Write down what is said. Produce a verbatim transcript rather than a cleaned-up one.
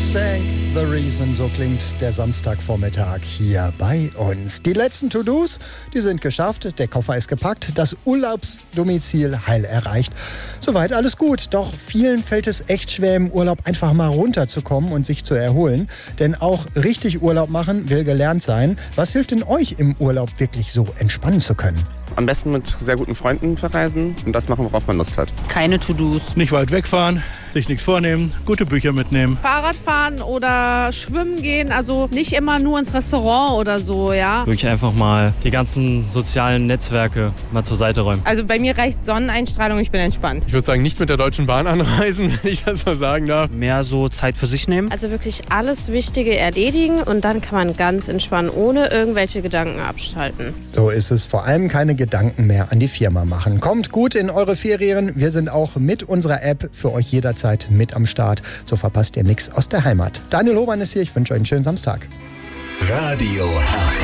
Thank the Reason, so klingt der Samstagvormittag hier bei uns. Die letzten To-Dos, die sind geschafft, der Koffer ist gepackt, das Urlaubsdomizil heil erreicht. Soweit alles gut, doch vielen fällt es echt schwer im Urlaub einfach mal runterzukommen und sich zu erholen. Denn auch richtig Urlaub machen will gelernt sein. Was hilft denn euch im Urlaub wirklich so entspannen zu können? Am besten mit sehr guten Freunden verreisen und das machen, worauf man Lust hat. Keine To-Dos. Nicht weit wegfahren, sich nichts vornehmen, gute Bücher mitnehmen. Fahrrad fahren oder schwimmen gehen, also nicht immer nur ins Restaurant oder so, ja. Wirklich einfach mal die ganzen sozialen Netzwerke mal zur Seite räumen. Also bei mir reicht Sonneneinstrahlung, ich bin entspannt. Ich würde sagen, nicht mit der Deutschen Bahn anreisen, wenn ich das so sagen darf. Mehr so Zeit für sich nehmen. Also wirklich alles Wichtige erledigen und dann kann man ganz entspannen, ohne irgendwelche Gedanken abschalten. So ist es, vor allem keine Gedanken mehr an die Firma machen. Kommt gut in eure Ferien, wir sind auch mit unserer App für euch jederzeit mit am Start. So verpasst ihr nichts aus der Heimat. Daniel Hoban ist hier, ich wünsche euch einen schönen Samstag. Radio H.